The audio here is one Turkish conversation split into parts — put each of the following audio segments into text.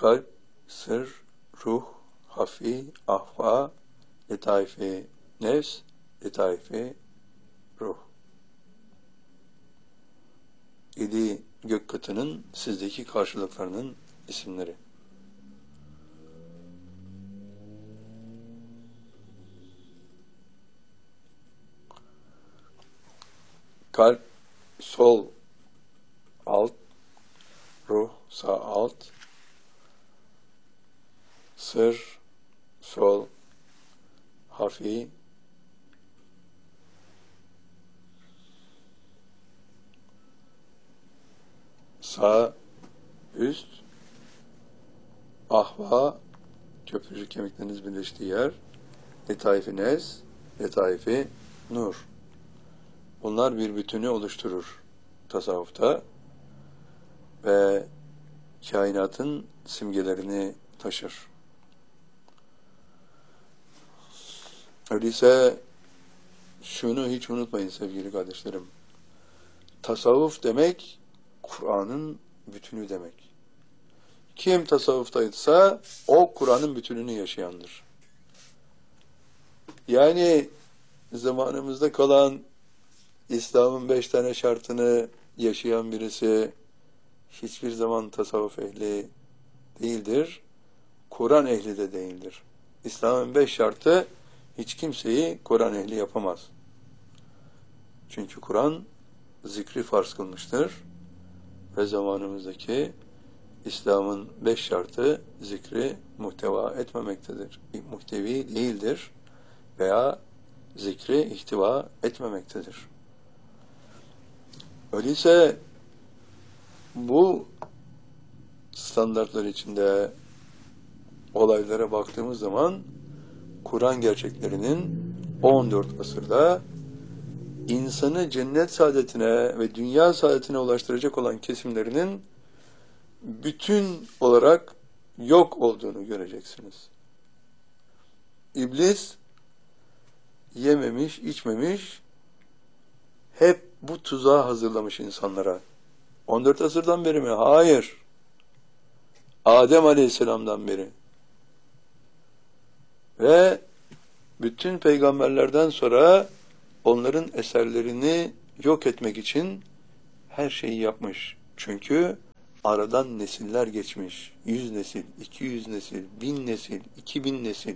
kalp, sır, ruh, hafi, ahva, letaifi nefs, letaifi ruh. 7 gök katının sizdeki karşılıklarının isimleri. Kalp sol alt, ruh sağ alt, sır sol, hafi, sağ üst, ahva, köprücük kemikleriniz birleştiği yer, letaifi nez, letaifi nur. Bunlar bir bütünü oluşturur tasavvufta ve kainatın simgelerini taşır. Öyleyse şunu hiç unutmayın sevgili kardeşlerim. Tasavvuf demek, Kur'an'ın bütünü demek. Kim tasavvuftaysa o Kur'an'ın bütününü yaşayandır. Yani zamanımızda kalan İslam'ın 5 tane şartını yaşayan birisi hiçbir zaman tasavvuf ehli değildir. Kur'an ehli de değildir. İslam'ın 5 şartı hiç kimseyi Kur'an ehli yapamaz. Çünkü Kur'an zikri farz kılmıştır ve zamanımızdaki İslam'ın 5 şartı zikri muhteva etmemektedir. Muhtevi değildir veya zikri ihtiva etmemektedir. Öyleyse bu standartlar içinde olaylara baktığımız zaman Kur'an gerçeklerinin 14 asırda insanı cennet saadetine ve dünya saadetine ulaştıracak olan kesimlerinin bütün olarak yok olduğunu göreceksiniz. İblis yememiş, içmemiş, hep bu tuzağı hazırlamış insanlara. 14 asırdan beri mi? Hayır. Adem Aleyhisselam'dan beri. Ve bütün peygamberlerden sonra onların eserlerini yok etmek için her şeyi yapmış. Çünkü aradan nesiller geçmiş. 100 nesil, 200 nesil, 1000 nesil, 2000 nesil.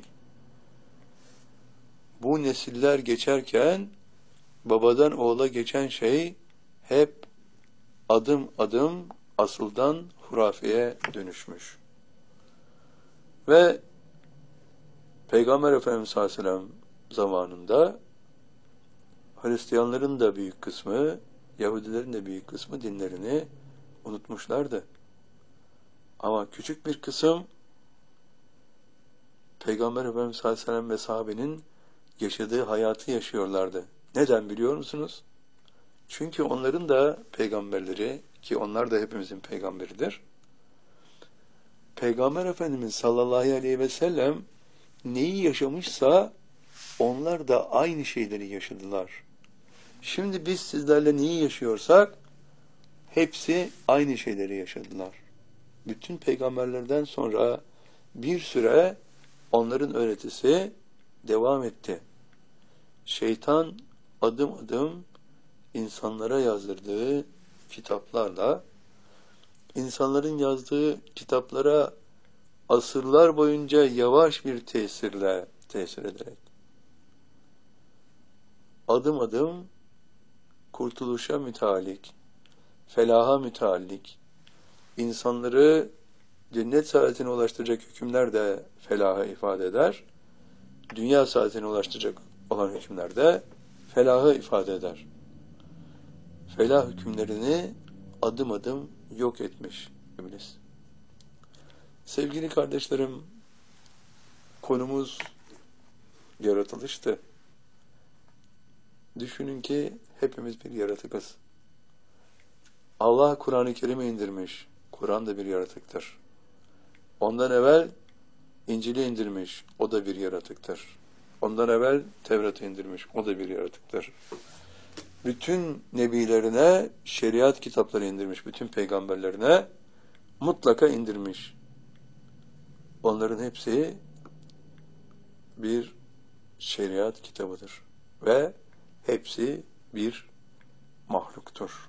Bu nesiller geçerken babadan oğula geçen şey hep adım adım asıldan hurafeye dönüşmüş. Ve Peygamber Efendimiz sallallahu aleyhi ve sellem zamanında Hristiyanların da büyük kısmı, Yahudilerin de büyük kısmı dinlerini unutmuşlardı. Ama küçük bir kısım Peygamber Efendimiz sallallahu aleyhi ve sellem ve sahabenin yaşadığı hayatı yaşıyorlardı. Neden biliyor musunuz? Çünkü onların da peygamberleri, ki onlar da hepimizin peygamberidir. Peygamber Efendimiz sallallahu aleyhi ve sellem neyi yaşamışsa onlar da aynı şeyleri yaşadılar. Şimdi biz sizlerle neyi yaşıyorsak hepsi aynı şeyleri yaşadılar. Bütün peygamberlerden sonra bir süre onların öğretisi devam etti. Şeytan adım adım insanlara yazdırdığı kitaplarla, insanların yazdığı kitaplara asırlar boyunca yavaş bir tesir ederek, adım adım kurtuluşa müteallik, felaha müteallik, insanları cennet saadetine ulaştıracak hükümler de felaha ifade eder, dünya saadetine ulaştıracak olan hükümler de felahı ifade eder. Felah hükümlerini adım adım yok etmiş İblis. Sevgili kardeşlerim, konumuz yaratılıştı. Düşünün ki hepimiz bir yaratıkız. Allah Kur'an-ı Kerim'i indirmiş. Kur'an da bir yaratıktır. Ondan evvel İncil'i indirmiş. O da bir yaratıktır. Ondan evvel Tevrat'ı indirmiş. O da bir yaratıktır. Bütün nebilerine şeriat kitapları indirmiş. Bütün peygamberlerine mutlaka indirmiş. onların hepsi bir şeriat kitabıdır ve hepsi bir mahluktur.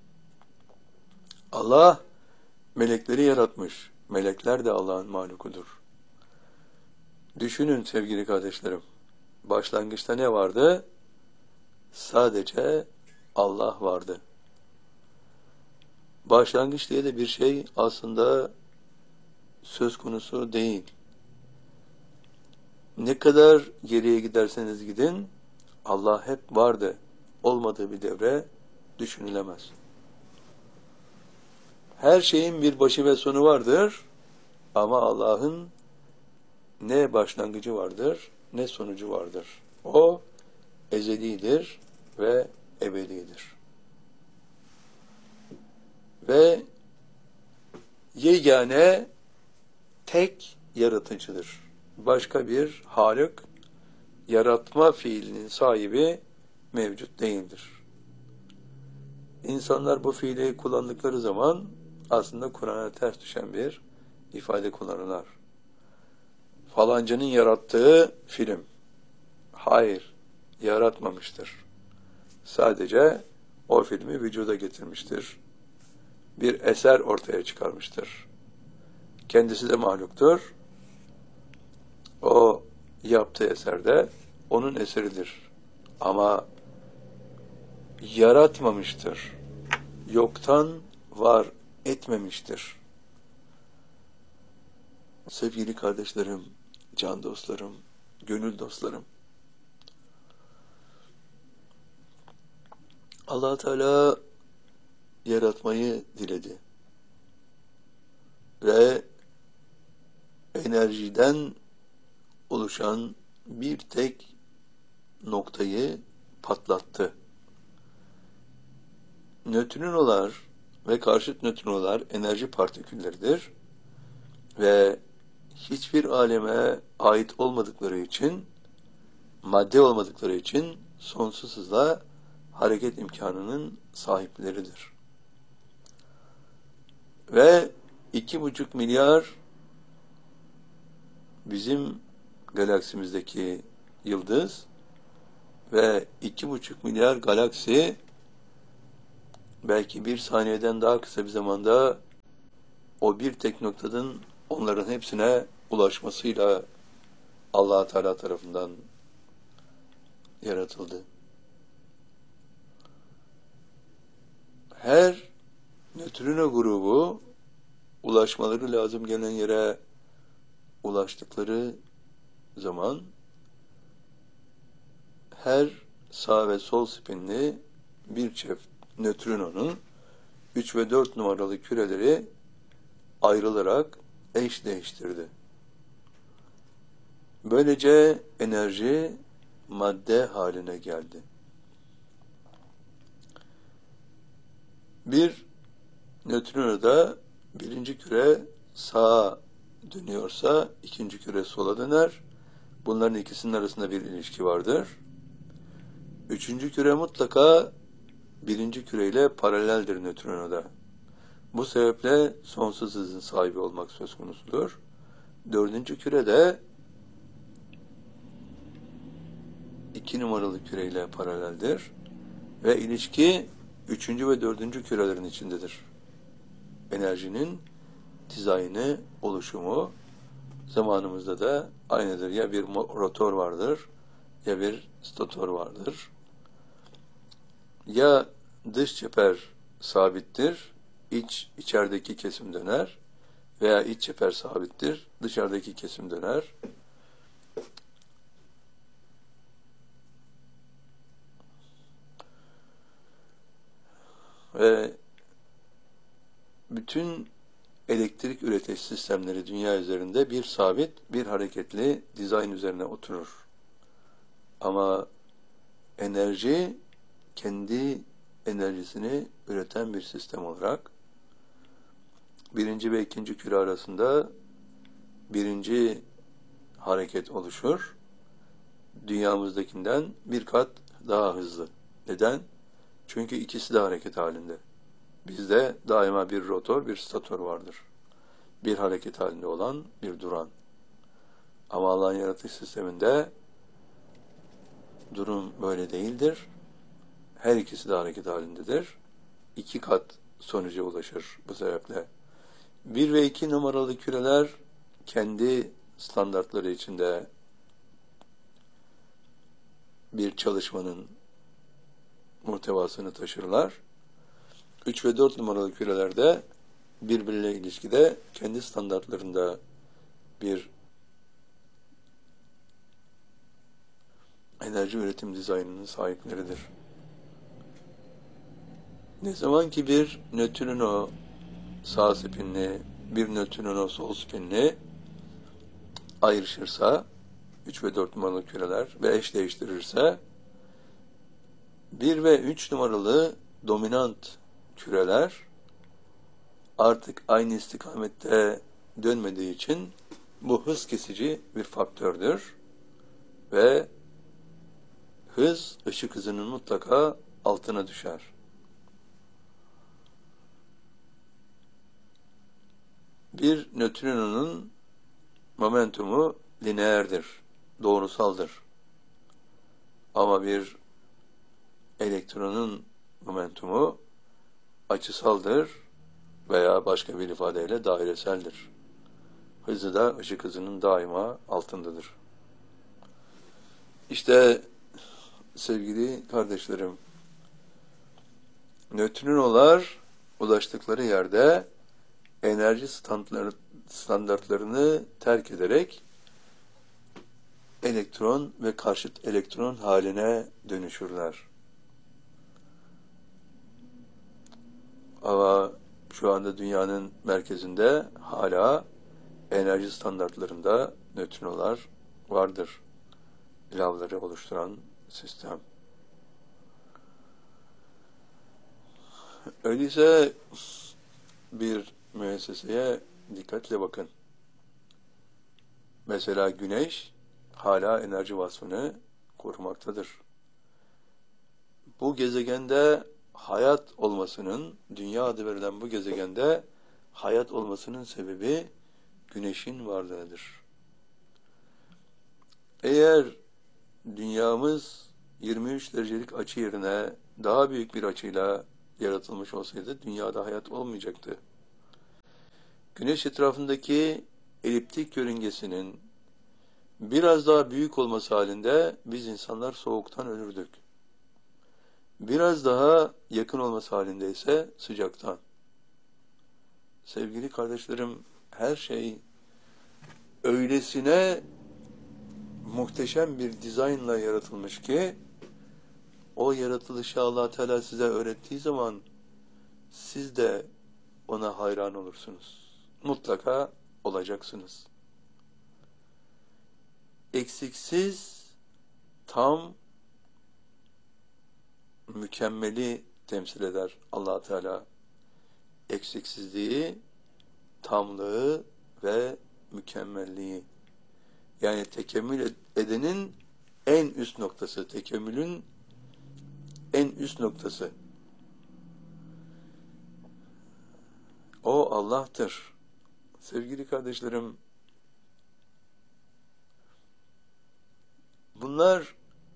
Allah melekleri yaratmış. Melekler de Allah'ın mahlukudur. Düşünün sevgili kardeşlerim. Başlangıçta ne vardı? Sadece Allah vardı. Başlangıç diye de bir şey aslında söz konusu değil. Ne kadar geriye giderseniz gidin, Allah hep vardı. Olmadığı bir devre düşünülemez. Her şeyin bir başı ve sonu vardır ama Allah'ın ne başlangıcı vardır, ne sonucu vardır. O ezelidir ve ebedidir. Ve yegane tek yaratıcıdır. Başka bir Halık, yaratma fiilinin sahibi mevcut değildir. İnsanlar bu fiili kullandıkları zaman aslında Kur'an'a ters düşen bir ifade kullanırlar. Falancanın yarattığı film. Hayır, yaratmamıştır. Sadece o filmi vücuda getirmiştir. Bir eser ortaya çıkarmıştır. Kendisi de mahluktur. O yaptığı eser de onun eseridir. Ama yaratmamıştır. Yoktan var etmemiştir. Sevgili kardeşlerim, can dostlarım, gönül dostlarım. Allah Teala yaratmayı diledi. Ve enerjiden oluşan bir tek noktayı patlattı. Nötrinolar ve karşıt nötrinolar enerji partikülleridir ve hiçbir aleme ait olmadıkları için, madde olmadıkları için sonsuz hızla hareket imkanının sahipleridir. Ve 2,5 milyar bizim galaksimizdeki yıldız ve 2,5 milyar galaksi belki bir saniyeden daha kısa bir zamanda o bir tek noktanın onların hepsine ulaşmasıyla Allah Teala tarafından yaratıldı. Her nötrino grubu ulaşmaları lazım gelen yere ulaştıkları zaman her sağ ve sol spinli bir çift nötrinonun 3 ve 4 numaralı küreleri ayrılarak eş değiştirdi. Böylece enerji madde haline geldi. Bir nötrinoda birinci küre sağa dönüyorsa ikinci küre sola döner. Bunların ikisinin arasında bir ilişki vardır. Üçüncü küre mutlaka birinci küreyle paraleldir nötrinoda. Bu sebeple sonsuz hızın sahibi olmak söz konusudur. Dördüncü küre de 2 numaralı küreyle paraleldir. Ve ilişki 3. ve 4. kürelerin içindedir. Enerjinin dizaynı, oluşumu zamanımızda da aynıdır. Ya bir rotor vardır, ya bir stator vardır. Ya dış çeper sabittir, içerideki kesim döner veya iç çeper sabittir, dışarıdaki kesim döner. Ve bütün elektrik üretici sistemleri dünya üzerinde bir sabit, bir hareketli dizayn üzerine oturur. Ama enerji kendi enerjisini üreten bir sistem olarak birinci ve ikinci küre arasında birinci hareket oluşur. Dünyamızdakinden bir kat daha hızlı. Neden? Çünkü ikisi de hareket halinde. Bizde daima bir rotor, bir stator vardır. bir hareket halinde olan bir duran. Ama Allah'ın yaratış sisteminde durum böyle değildir. Her ikisi de hareket halindedir. 2 kat sonuca ulaşır bu sebeple. 1 ve 2 numaralı küreler kendi standartları içinde bir çalışmanın muhtevasını taşırlar. 3 ve 4 numaralı kürelerde birbiriyle ilişkide kendi standartlarında bir enerji üretim dizaynının sahipleridir. Ne zaman ki bir nötrino sağ spinli, bir nötrino sol spinli ayrışırsa, 3 ve 4 numaralı küreler ve eş değiştirirse, 1 ve 3 numaralı dominant küreler artık aynı istikamette dönmediği için bu hız kesici bir faktördür ve hız ışık hızının mutlaka altına düşer. Bir nötrinonun momentumu lineerdir, doğrusaldır. Ama bir elektronun momentumu açısaldır veya başka bir ifadeyle daireseldir. Hızı da ışık hızının daima altındadır. İşte sevgili kardeşlerim, nötrinolar ulaştıkları yerde enerji standartlarını terk ederek elektron ve karşıt elektron haline dönüşürler. Ama şu anda dünyanın merkezinde hala enerji standartlarında nötrinolar vardır. Lavları oluşturan sistem. Öyleyse bir müesseseye dikkatle bakın. Mesela Güneş hala enerji vasfını korumaktadır. Bu gezegende hayat olmasının, dünya adı verilen bu gezegende hayat olmasının sebebi Güneş'in varlığıdır. Eğer dünyamız 23 derecelik açı yerine daha büyük bir açıyla yaratılmış olsaydı dünyada hayat olmayacaktı. Güneş etrafındaki eliptik yörüngesinin biraz daha büyük olması halinde biz insanlar soğuktan ölürdük. Biraz daha yakın olması halinde ise sıcaktan. Sevgili kardeşlerim, her şey öylesine muhteşem bir dizaynla yaratılmış ki o yaratılışı Allah Teala size öğrettiği zaman siz de ona hayran olursunuz. Mutlaka olacaksınız. Eksiksiz, tam, mükemmeli temsil eder Allah Teala. Eksiksizliği, tamlığı ve mükemmelliği. Yani tekemmül edenin en üst noktası, tekemmülün en üst noktası. O Allah'tır. Sevgili kardeşlerim, bunlar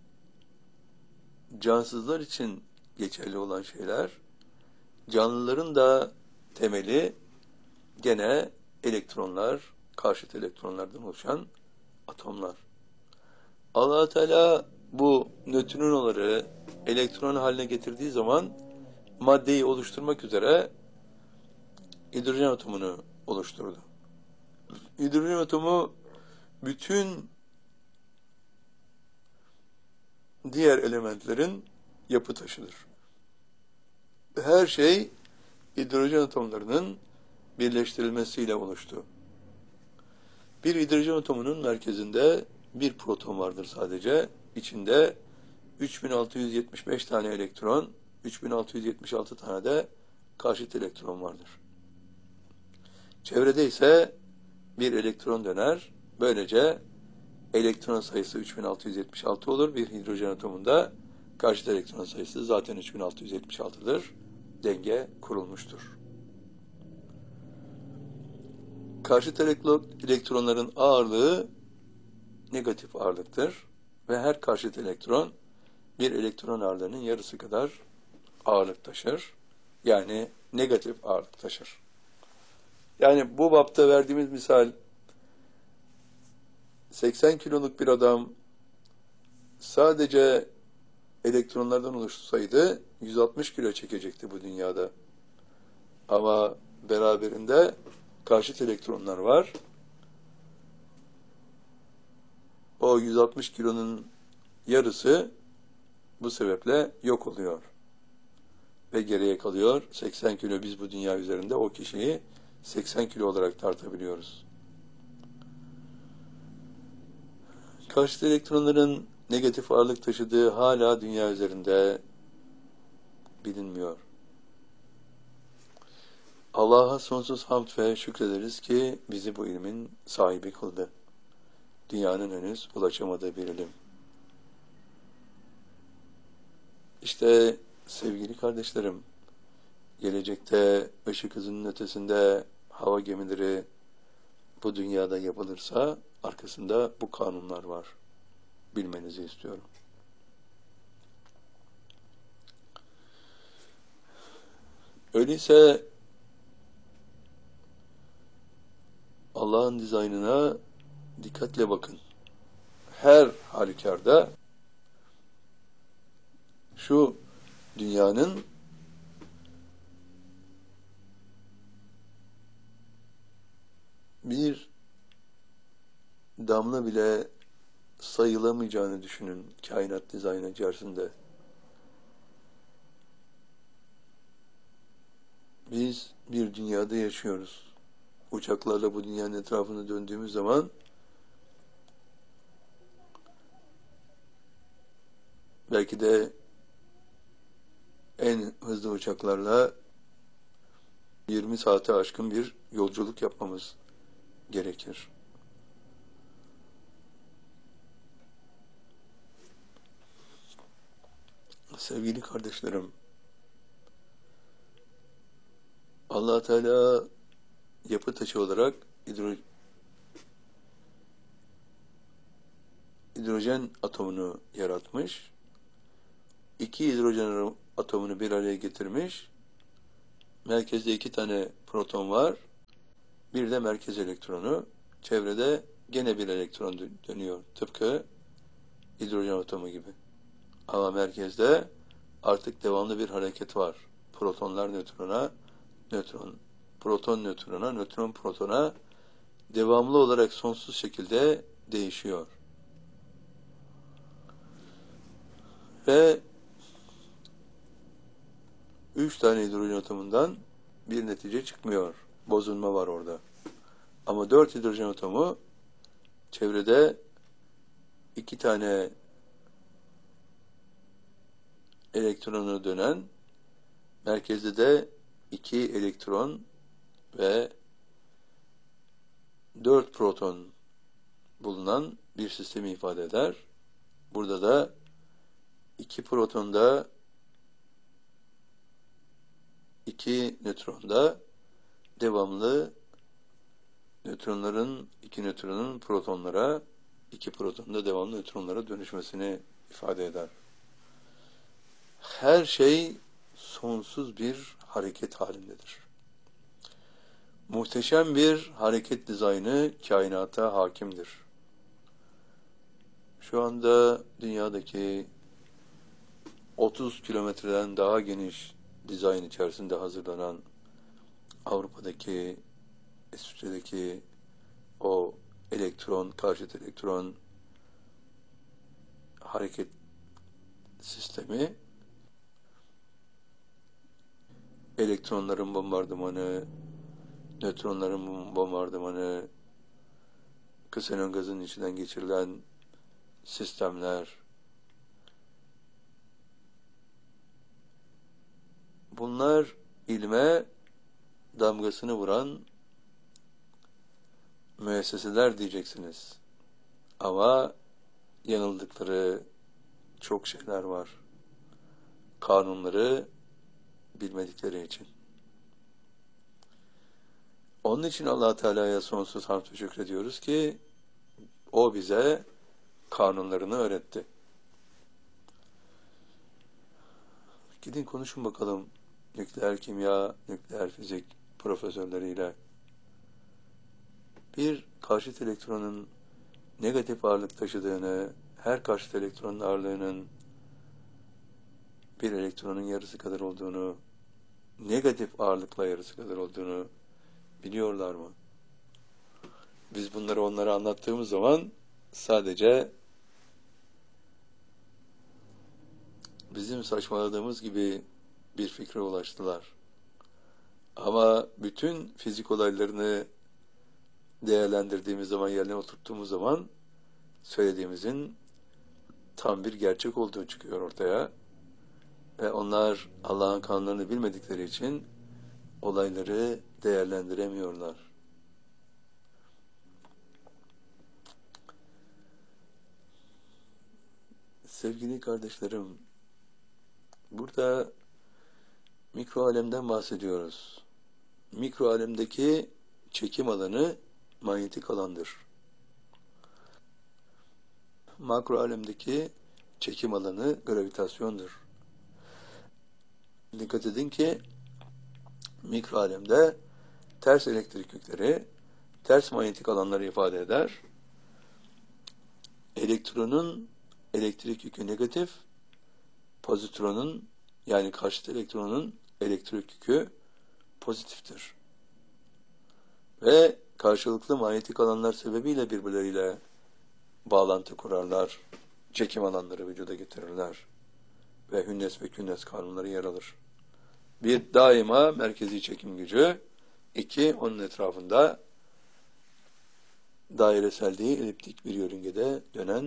cansızlar için geçerli olan şeyler. Canlıların da temeli gene elektronlar, karşıt elektronlardan oluşan atomlar. Allah Teala bu nötrinoları elektron haline getirdiği zaman maddeyi oluşturmak üzere hidrojen atomunu oluşturdu. Hidrojen atomu bütün diğer elementlerin yapı taşıdır. Her şey hidrojen atomlarının birleştirilmesiyle oluştu. Bir hidrojen atomunun merkezinde bir proton vardır sadece. İçinde 3675 tane elektron, 3676 tane de karşıt elektron vardır. Çevrede ise bir elektron döner. Böylece elektron sayısı 3676 olur. Bir hidrojen atomunda karşıt elektron sayısı zaten 3676'dır. Denge kurulmuştur. Karşıt elektronların ağırlığı negatif ağırlıktır ve her karşıt elektron bir elektron ağırlığının yarısı kadar ağırlık taşır. Yani negatif ağırlık taşır. Yani bu bapta verdiğimiz misal 80 kiloluk bir adam sadece elektronlardan oluşsaydı 160 kilo çekecekti bu dünyada. Ama beraberinde karşıt elektronlar var. O 160 kilonun yarısı bu sebeple yok oluyor. Ve geriye kalıyor 80 kilo. Biz bu dünya üzerinde o kişiyi 80 kilo olarak tartabiliyoruz. Karşıt elektronların negatif ağırlık taşıdığı hala dünya üzerinde bilinmiyor. Allah'a sonsuz hamd ve şükrederiz ki bizi bu ilmin sahibi kıldı. Dünyanın henüz ulaşamadığı bir ilim. İşte sevgili kardeşlerim, gelecekte ışık hızının ötesinde hava gemileri bu dünyada yapılırsa arkasında bu kanunlar var. Bilmenizi istiyorum. Öyleyse Allah'ın dizaynına dikkatle bakın. Her halükarda şu dünyanın bir damla bile sayılamayacağını düşünün kainat dizaynı içerisinde. Biz bir dünyada yaşıyoruz. Uçaklarla bu dünyanın etrafını döndüğümüz zaman belki de en hızlı uçaklarla 20 saate aşkın bir yolculuk yapmamız gerekir. Sevgili kardeşlerim, Allah Teala yapı taşı olarak hidrojen atomunu yaratmış. 2 hidrojen atomunu bir araya getirmiş. Merkezde 2 tane proton var. Bir de merkez elektronu. Çevrede gene bir elektron dönüyor. Tıpkı hidrojen atomu gibi. Ama merkezde artık devamlı bir hareket var. Protonlar nötrona, proton nötrona, nötron protona devamlı olarak sonsuz şekilde değişiyor. Ve 3 tane hidrojen atomundan bir netice çıkmıyor. Bozulma var orada. Ama 4 hidrojen atomu çevrede 2 tane elektronu dönen, merkezde de 2 elektron ve 4 proton bulunan bir sistemi ifade eder. Burada da 2 protonda 2 nötronda devamlı nötronların 2 nötronun protonlara 2 protonda devamlı nötronlara dönüşmesini ifade eder. Her şey sonsuz bir hareket halindedir. Muhteşem bir hareket dizaynı kainata hakimdir. Şu anda dünyadaki 30 kilometreden daha geniş dizayn içerisinde hazırlanan Avrupa'daki, İsviçre'deki o elektron, karşıt elektron hareket sistemi, elektronların bombardımanı, nötronların bombardımanı, ksenon gazının içinden geçirilen sistemler, bunlar ilme damgasını vuran müesseseler diyeceksiniz. Ama yanıldıkları çok şeyler var. Kanunları bilmedikleri için. Onun için Allah Teala'ya sonsuz hamd ve şükrediyoruz ki o bize kanunlarını öğretti. Gidin konuşun bakalım nükleer kimya, nükleer fizik profesörleriyle. Bir karşıt elektronun negatif ağırlık taşıdığını, her karşıt elektronun ağırlığının bir elektronun yarısı kadar olduğunu, negatif ağırlıkla yarısı kadar olduğunu biliyorlar mı? Biz bunları onlara anlattığımız zaman sadece bizim saçmaladığımız gibi bir fikre ulaştılar. Ama bütün fizik olaylarını değerlendirdiğimiz zaman, yerine oturttuğumuz zaman söylediğimizin tam bir gerçek olduğu çıkıyor ortaya. Ve onlar Allah'ın kanunlarını bilmedikleri için olayları değerlendiremiyorlar. Sevgili kardeşlerim, burada mikro alemden bahsediyoruz. Mikro alemdeki çekim alanı manyetik alandır. Makro alemdeki çekim alanı gravitasyondur. Dikkat edin ki mikro alemde ters elektrik yükleri, ters manyetik alanları ifade eder. Elektronun elektrik yükü negatif, pozitronun yani karşıt elektronun elektrik yükü pozitiftir. Ve karşılıklı manyetik alanlar sebebiyle birbirleriyle bağlantı kurarlar, çekim alanları vücuda getirirler ve hünnes ve künnes kanunları yer alır. Bir, daima merkezi çekim gücü. İki, onun etrafında dairesel değil, eliptik bir yörüngede dönen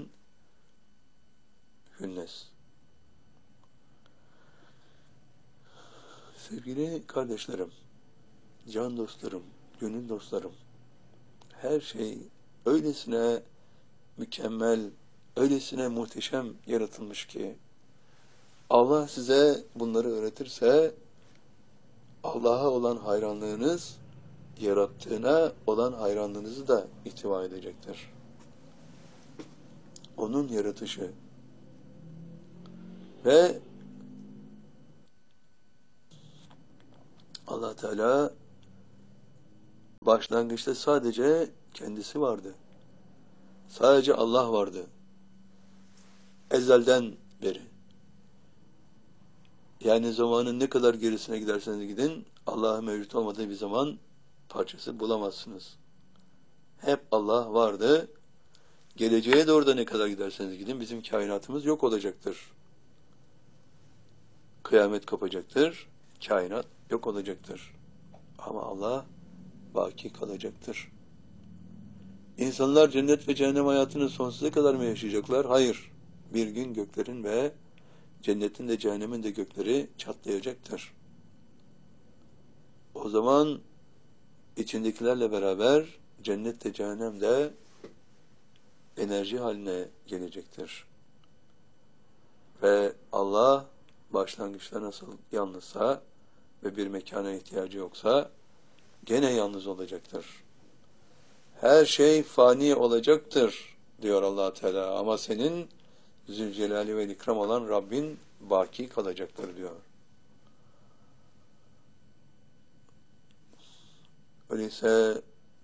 hünnes. Sevgili kardeşlerim, can dostlarım, gönül dostlarım, her şey öylesine mükemmel, öylesine muhteşem yaratılmış ki Allah size bunları öğretirse Allah'a olan hayranlığınız yarattığına olan hayranlığınızı da ihtiva edecektir. Onun yaratışı ve Allah Teala başlangıçta sadece kendisi vardı. Sadece Allah vardı. Ezelden beri. Yani zamanın ne kadar gerisine giderseniz gidin, Allah'ın mevcut olmadığı bir zaman parçası bulamazsınız. Hep Allah vardı. Geleceğe doğru da ne kadar giderseniz gidin, bizim kainatımız yok olacaktır. Kıyamet kopacaktır, kainat yok olacaktır. Ama Allah baki kalacaktır. İnsanlar cennet ve cehennem hayatını sonsuza kadar mı yaşayacaklar? Hayır. Bir gün göklerin ve cennetin de cehennemin de gökleri çatlayacaktır. O zaman içindekilerle beraber cennet de cehennem de enerji haline gelecektir. Ve Allah başlangıçta nasıl yalnızsa ve bir mekana ihtiyacı yoksa gene yalnız olacaktır. Her şey fani olacaktır diyor Allah Teala ama senin Zülcelali ve İkram olan Rabbin baki kalacaktır diyor. Öyleyse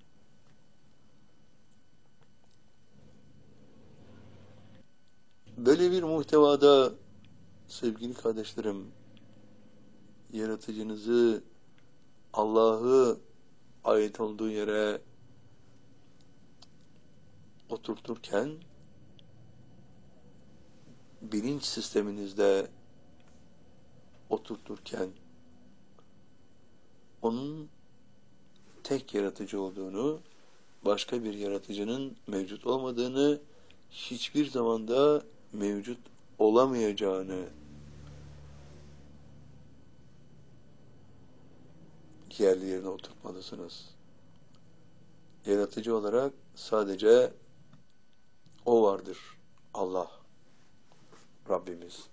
böyle bir muhtevada sevgili kardeşlerim, yaratıcınızı, Allah'ı ait olduğu yere oturturken, bilinç sisteminizde oturturken, onun tek yaratıcı olduğunu, başka bir yaratıcının mevcut olmadığını, hiçbir zamanda mevcut olamayacağını yerli yerine oturtmalısınız. Yaratıcı olarak sadece O vardır. Allah. Rabbimiz.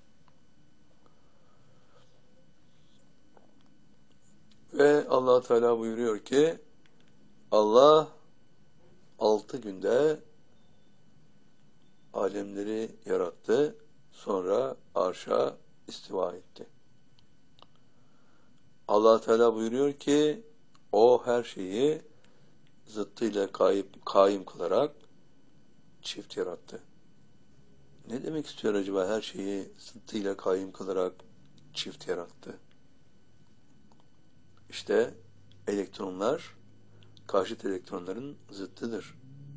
Ve Allah Teala buyuruyor ki Allah 6 günde alemleri yarattı, sonra arşa istiva etti. Allah Teala buyuruyor ki, o her şeyi zıttıyla kaim kılarak çift yarattı. Ne demek istiyor acaba her şeyi zıttıyla kaim kılarak çift yarattı? İşte elektronlar karşıt elektronların zıttıdır.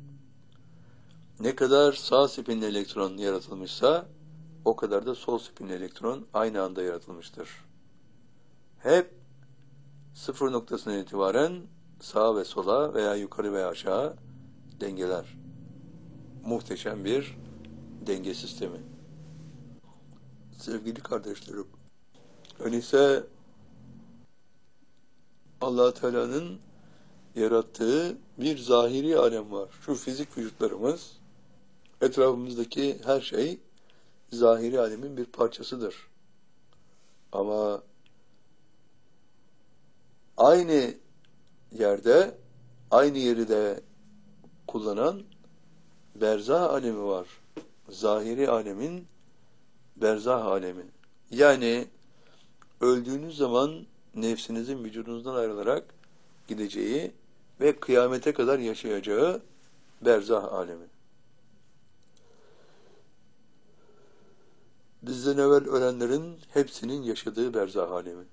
Ne kadar sağ spinli elektron yaratılmışsa o kadar da sol spinli elektron aynı anda yaratılmıştır. Hep sıfır noktasından itibaren sağa ve sola veya yukarı veya aşağı dengeler. Muhteşem bir denge sistemi. Sevgili kardeşlerim, öyleyse Allah Teala'nın yarattığı bir zahiri alem var. Şu fizik vücutlarımız, etrafımızdaki her şey zahiri alemin bir parçasıdır. Ama aynı yerde, aynı yeri de kullanan berzah alemi var. Zahiri alemin berzah alemi. Yani öldüğünüz zaman nefsinizin vücudunuzdan ayrılarak gideceği ve kıyamete kadar yaşayacağı berzah alemi. Bizden evvel ölenlerin hepsinin yaşadığı berzah alemi.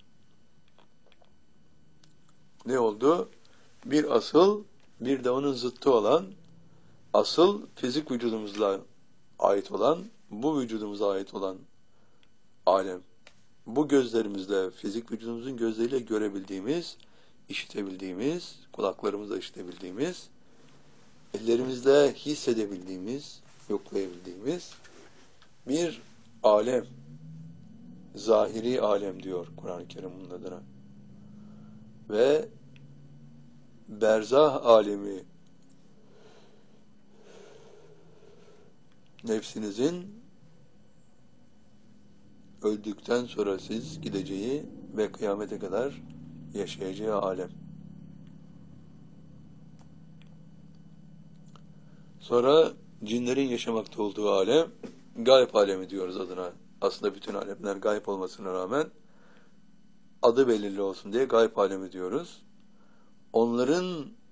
Ne oldu? Bir asıl, bir de onun zıttı olan, asıl fizik vücudumuzla ait olan, bu vücudumuza ait olan alem. Bu gözlerimizle, fizik vücudumuzun gözleriyle görebildiğimiz, işitebildiğimiz, kulaklarımızla işitebildiğimiz, ellerimizle hissedebildiğimiz, yoklayabildiğimiz bir alem. Zahiri alem diyor Kur'an-ı Kerim bunun adına. Ve berzah alemi, nefsinizin öldükten sonra siz gideceği ve kıyamete kadar yaşayacağı alem. Sonra cinlerin yaşamakta olduğu alem, gayb alemi diyoruz adına. Aslında bütün alemler gayb olmasına rağmen adı belirli olsun diye gayb alemi diyoruz. Onların